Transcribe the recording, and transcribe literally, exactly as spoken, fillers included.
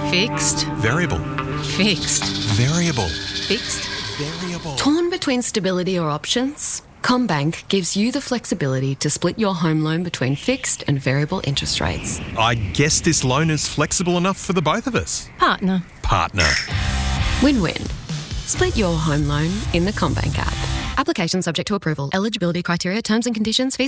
Fixed. Variable. Fixed. Variable. Fixed. Variable. Torn between stability or options? CommBank gives you the flexibility to split your home loan between fixed and variable interest rates. I guess this loan is flexible enough for the both of us. Partner. Partner. Win-win. Split your home loan in the CommBank app. Application subject to approval. Eligibility criteria, terms and conditions, fees